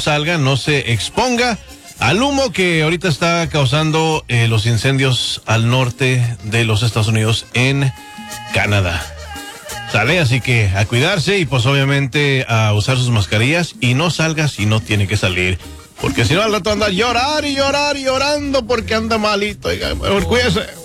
salga, no se exponga al humo que ahorita está causando los incendios al norte de los Estados Unidos en Canadá. ¿Sale? Así que a cuidarse y pues obviamente a usar sus mascarillas y no salga si no tiene que salir. Porque si no al rato anda a llorar y llorando porque anda malito. Oiga, mejor cuídese.